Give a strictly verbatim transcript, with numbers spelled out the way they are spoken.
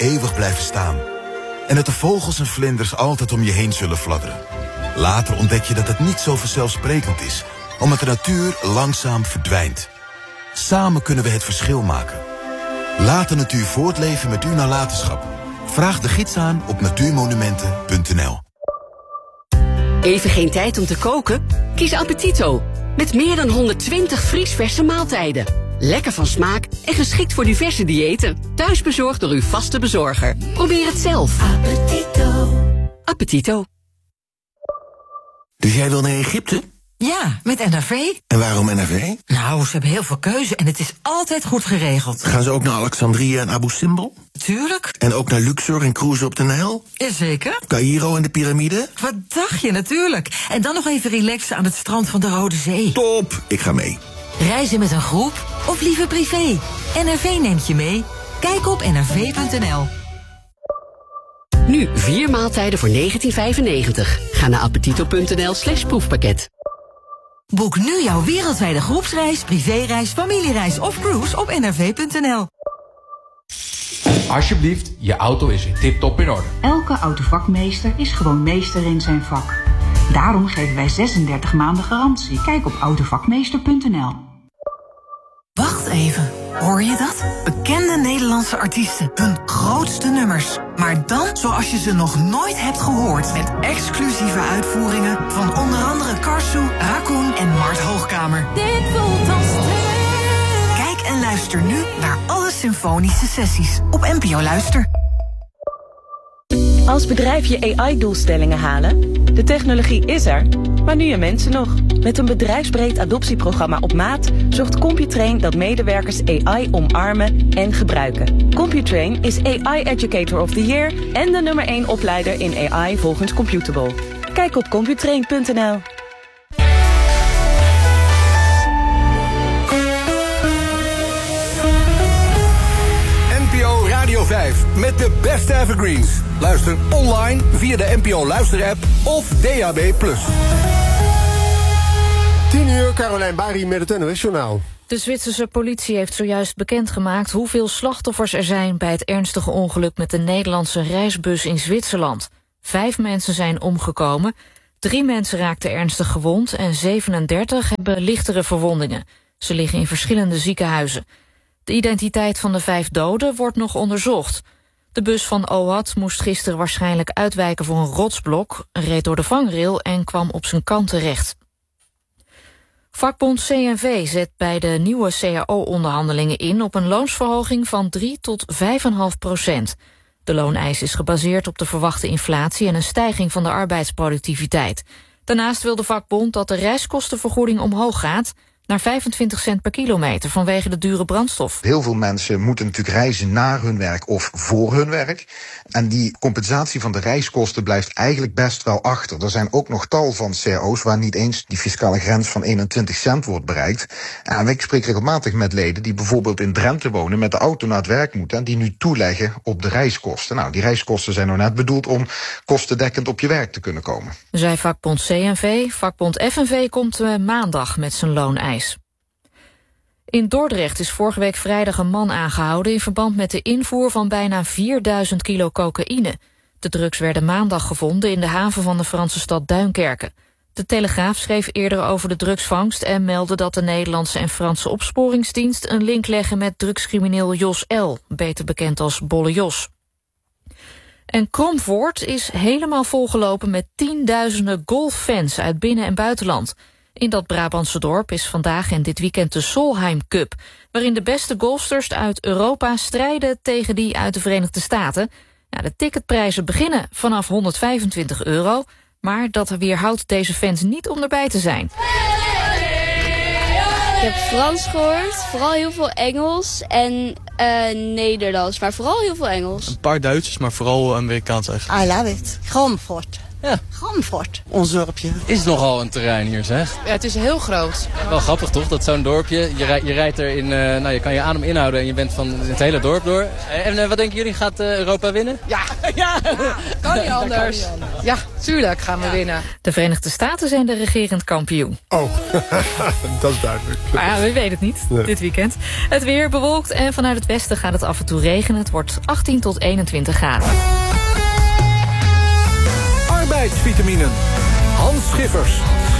eeuwig blijven staan. En dat de vogels en vlinders altijd om je heen zullen fladderen. Later ontdek je dat het niet zo vanzelfsprekend is, omdat de natuur langzaam verdwijnt. Samen kunnen we het verschil maken. Laat de natuur voortleven met uw nalatenschap. Vraag de gids aan op natuurmonumenten punt n l. Even geen tijd om te koken? Kies Appetito. Met meer dan honderdtwintig vriesverse maaltijden. Lekker van smaak en geschikt voor diverse diëten. Thuis bezorgd door uw vaste bezorger. Probeer het zelf. Appetito. Appetito. Dus jij wil naar Egypte? Ja, met N R V. En waarom N R V? Nou, ze hebben heel veel keuze en het is altijd goed geregeld. Gaan ze ook naar Alexandrië en Abu Simbel? Tuurlijk. En ook naar Luxor en cruisen op de Nijl? Jazeker. Caïro en de piramide? Wat dacht je, natuurlijk. En dan nog even relaxen aan het strand van de Rode Zee. Top, ik ga mee. Reizen met een groep of liever privé? N R V neemt je mee. Kijk op n r v punt n l. Nu vier maaltijden voor negentien vijfennegentig. Ga naar appetito punt n l slash proefpakket. Boek nu jouw wereldwijde groepsreis, privéreis, familiereis of cruise op n r v punt n l. Alsjeblieft, je auto is weer tip-top in orde. Elke autovakmeester is gewoon meester in zijn vak. Daarom geven wij zesendertig maanden garantie. Kijk op autovakmeester punt n l. Wacht even, hoor je dat? Bekende Nederlandse artiesten, hun grootste nummers. Maar dan zoals je ze nog nooit hebt gehoord. Met exclusieve uitvoeringen van onder andere Karsu, Raccoon en Mart Hoogkamer. Dit voelt als Kijk en luister nu naar alle symfonische sessies op N P O Luister. Als bedrijf je A I-doelstellingen halen? De technologie is er, maar nu je mensen nog. Met een bedrijfsbreed adoptieprogramma op maat zorgt Computrain dat medewerkers A I omarmen en gebruiken. Computrain is A I Educator of the Year en de nummer één opleider in A I volgens Computable. Kijk op computrain punt n l. N P O Radio vijf met de beste evergreens. Luister online via de N P O Luister-app of D A B plus. tien uur, Carolijn Bari met het N O S-journaal. De Zwitserse politie heeft zojuist bekendgemaakt hoeveel slachtoffers er zijn bij het ernstige ongeluk met de Nederlandse reisbus in Zwitserland. Vijf mensen zijn omgekomen, drie mensen raakten ernstig gewond en zevenendertig hebben lichtere verwondingen. Ze liggen in verschillende ziekenhuizen. De identiteit van de vijf doden wordt nog onderzocht. De bus van O A T moest gisteren waarschijnlijk uitwijken voor een rotsblok, reed door de vangrail en kwam op zijn kant terecht. Vakbond C N V zet bij de nieuwe C A O-onderhandelingen in op een loonsverhoging van drie tot vijf komma vijf procent. De looneis is gebaseerd op de verwachte inflatie en een stijging van de arbeidsproductiviteit. Daarnaast wil de vakbond dat de reiskostenvergoeding omhoog gaat naar vijfentwintig cent per kilometer vanwege de dure brandstof. Heel veel mensen moeten natuurlijk reizen naar hun werk of voor hun werk. En die compensatie van de reiskosten blijft eigenlijk best wel achter. Er zijn ook nog tal van C A O's waar niet eens die fiscale grens van eenentwintig cent wordt bereikt. En ik spreek regelmatig met leden die bijvoorbeeld in Drenthe wonen, met de auto naar het werk moeten en die nu toeleggen op de reiskosten. Nou, die reiskosten zijn nou net bedoeld om kostendekkend op je werk te kunnen komen. Zij vakbond C N V, vakbond F N V komt uh, maandag met zijn looneis. In Dordrecht is vorige week vrijdag een man aangehouden in verband met de invoer van bijna vierduizend kilo cocaïne. De drugs werden maandag gevonden in de haven van de Franse stad Duinkerken. De Telegraaf schreef eerder over de drugsvangst en meldde dat de Nederlandse en Franse opsporingsdienst een link leggen met drugscrimineel Jos L., beter bekend als Bolle Jos. En Kromvoort is helemaal volgelopen met tienduizenden golffans uit binnen- en buitenland. In dat Brabantse dorp is vandaag en dit weekend de Solheim Cup, waarin de beste golfsters uit Europa strijden tegen die uit de Verenigde Staten. Nou, de ticketprijzen beginnen vanaf honderdvijfentwintig euro, maar dat weerhoudt deze fans niet om erbij te zijn. Ik heb Frans gehoord, vooral heel veel Engels en uh, Nederlands, maar vooral heel veel Engels. Een paar Duitsers, maar vooral Amerikaans eigenlijk. I love it. Kromvoort. Ja. Gamfort. Ons dorpje. Is nogal een terrein hier, zeg. Ja, het is heel groot. Wel grappig toch, dat zo'n dorpje, je, rij, je rijdt er in, uh, nou je kan je adem inhouden en je bent van het hele dorp door. En uh, wat denken jullie, gaat uh, Europa winnen? Ja, ja. Kan niet anders. Ja, tuurlijk gaan we ja. winnen. De Verenigde Staten zijn de regerend kampioen. Oh, dat is duidelijk. Maar ja, we weten het niet, nee. dit weekend. Het weer bewolkt en vanuit het westen gaat het af en toe regenen. Het wordt achttien tot eenentwintig graden. Arbeidsvitaminen. Hans Schiffers.